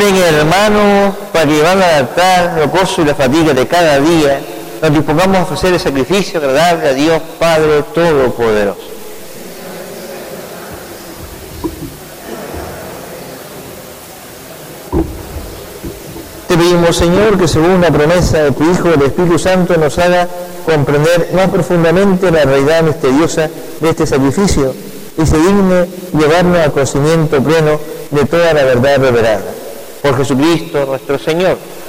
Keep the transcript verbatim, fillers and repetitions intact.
Preparen, hermanos, para llevar al altar los gozos y la fatiga de cada día, nos dispongamos a ofrecer el sacrificio agradable a Dios Padre Todopoderoso. Te pedimos, Señor, que según la promesa de tu Hijo, el Espíritu Santo, nos haga comprender más profundamente la realidad misteriosa de este sacrificio y se digne llevarnos al conocimiento pleno de toda la verdad revelada. Por Jesucristo nuestro Señor.